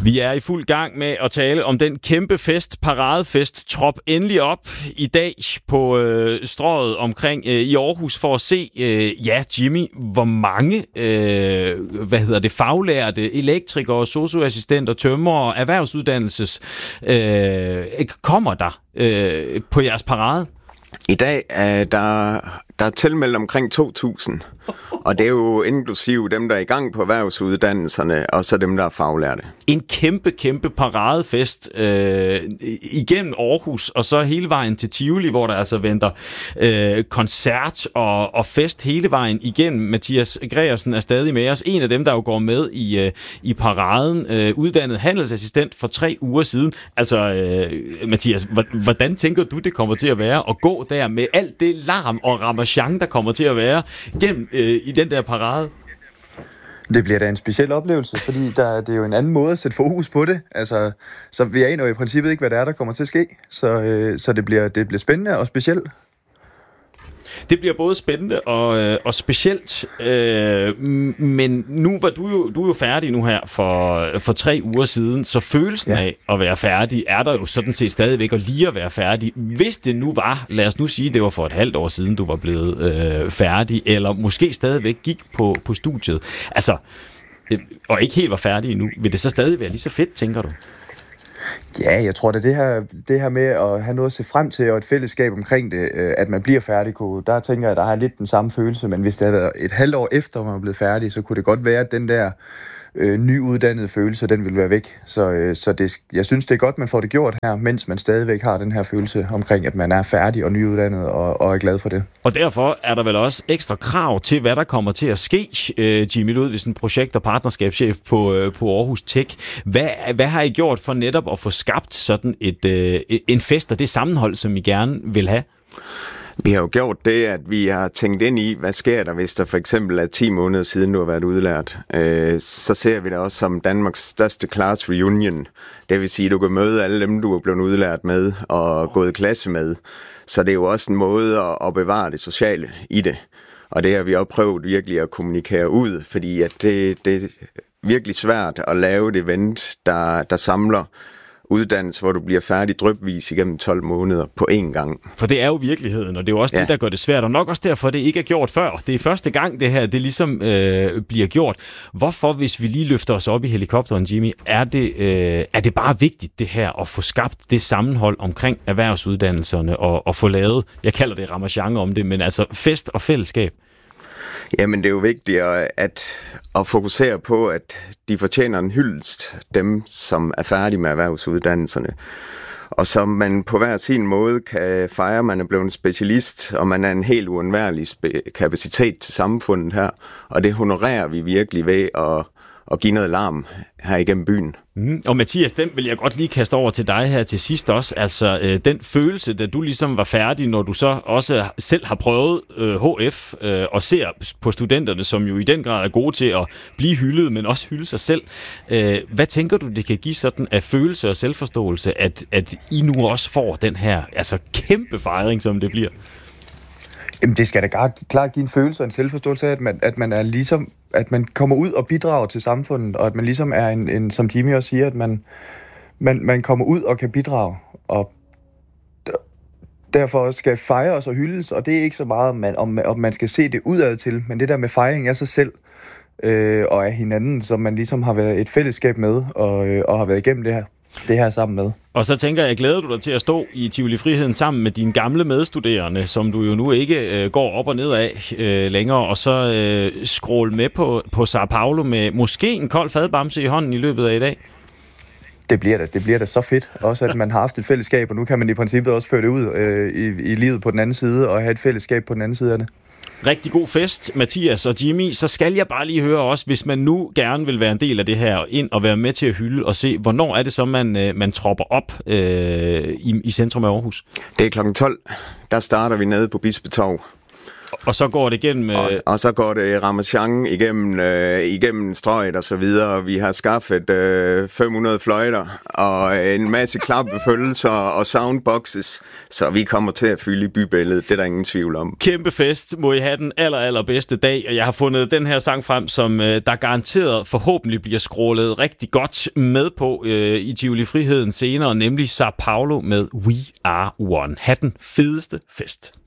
Vi er i fuld gang med at tale om den kæmpe fest, paradefest, trop endelig op i dag på strøget omkring i Aarhus for at se, Jimmy, hvor mange faglærte, elektrikere, sosu-assistenter, tømrere, erhvervsuddannelses kommer der på jeres parade? I dag er der tilmeldt omkring 2.000, og det er jo inklusive dem, der er i gang på erhvervsuddannelserne, og så dem, der er faglærte. En kæmpe paradefest igennem Aarhus, og så hele vejen til Tivoli, hvor der altså venter koncert og fest hele vejen igennem. Mathias Gregersen er stadig med os. En af dem, der jo går med i paraden, uddannet handelsassistent for 3 uger siden. Altså, Mathias, hvordan tænker du, det kommer til at være at gå der med alt det larm og ramachan, der kommer til at være gennem i den der parade? Det bliver da en speciel oplevelse, fordi det er jo en anden måde at sætte fokus på det. Altså, så vi aner jo i princippet ikke, hvad det er, der kommer til at ske. Så det bliver spændende og specielt. Det bliver både spændende og specielt, men nu var du er jo færdig nu her for 3 uger siden, så følelsen af at være færdig er der jo sådan set stadigvæk, og lige at være færdig. Hvis det nu var, lad os nu sige, det var for et halvt år siden, du var blevet færdig, eller måske stadigvæk gik på studiet, altså, og ikke helt var færdig endnu, vil det så stadig være lige så fedt, tænker du? Ja, jeg tror, det her med at have noget at se frem til, og et fællesskab omkring det, at man bliver færdig, der tænker jeg, at der er lidt den samme følelse, men hvis det havde været et halvt år efter, man er blevet færdig, så kunne det godt være, at den der nyuddannede følelse, den vil være væk. Jeg synes, det er godt, man får det gjort her, mens man stadigvæk har den her følelse omkring, at man er færdig og nyuddannet og er glad for det. Og derfor er der vel også ekstra krav til, hvad der kommer til at ske. Jimmy Ludvigsen, projekt- og partnerskabschef på Aarhus Tech. Hvad har I gjort for netop at få skabt sådan en fest og det sammenhold, som I gerne vil have? Vi har jo gjort det, at vi har tænkt ind i, hvad sker der, hvis der for eksempel er 10 måneder siden, du har været udlært. Så ser vi det også som Danmarks største class reunion. Det vil sige, at du kan møde alle dem, du er blevet udlært med og gået i klasse med. Så det er jo også en måde at bevare det sociale i det. Og det har vi også prøvet virkelig at kommunikere ud, fordi at det er virkelig svært at lave et event, der samler uddannelse, hvor du bliver færdig drypvis igennem 12 måneder på én gang. For det er jo virkeligheden, og det er jo også det, der gør det svært, og nok også derfor, det ikke er gjort før. Det er første gang, det her, det ligesom bliver gjort. Hvorfor, hvis vi lige løfter os op i helikopteren, Jimmy, er det bare vigtigt, det her, at få skabt det sammenhold omkring erhvervsuddannelserne, og få lavet, jeg kalder det ramachan om det, men altså fest og fællesskab? Jamen, det er jo vigtigt at fokusere på, at de fortjener en hyldest, dem som er færdige med erhvervsuddannelserne. Og så man på hver sin måde kan fejre, man er blevet en specialist, og man er en helt uundværlig kapacitet til samfundet her. Og det honorerer vi virkelig ved at give noget larm her igennem byen. Og Mathias, den vil jeg godt lige kaste over til dig her til sidst også. Altså den følelse, da du ligesom var færdig, når du så også selv har prøvet HF og ser på studenterne, som jo i den grad er gode til at blive hyldet, men også hylde sig selv. Hvad tænker du, det kan give sådan af følelse og selvforståelse, at I nu også får den her altså kæmpe fejring, som det bliver? Jamen, det skal da klart give en følelse og en selvforståelse af, at man er ligesom, at man kommer ud og bidrager til samfundet, og at man ligesom er en som Jimmy også siger, at man kommer ud og kan bidrage, og derfor skal fejres og hyldes, og det er ikke så meget, om man skal se det udad til, men det der med fejring af sig selv og af hinanden, som man ligesom har været et fællesskab med, og har været igennem det her sammen med. Og så tænker jeg, glæder du dig til at stå i Tivoli Friheden sammen med dine gamle medstuderende, som du jo nu ikke går op og ned af længere, og så scrolle med på Sao Paulo med måske en kold fadbamse i hånden i løbet af i dag? Det bliver da så fedt. Også at man har haft et fællesskab, og nu kan man i princippet også føre det ud i livet på den anden side, og have et fællesskab på den anden side af det. Rigtig god fest, Mathias og Jimmy. Så skal jeg bare lige høre også, hvis man nu gerne vil være en del af det her, ind og være med til at hylde og se, hvornår er det så, man tropper op i centrum af Aarhus? Det er kl. 12. Der starter vi nede på Bispetorv. Og så går det igennem... Og så går det Ramachan igennem strøget og så videre. Vi har skaffet 500 fløjter og en masse klappefølelser og soundboxes, så vi kommer til at fylde i bybilledet. Det er der ingen tvivl om. Kæmpe fest. Må I have den allerbedste dag. Og jeg har fundet den her sang frem, som der garanteret forhåbentlig bliver scrollet rigtig godt med på i Tivoli Friheden senere, nemlig Sao Paulo med We Are One. Ha' den fedeste fest.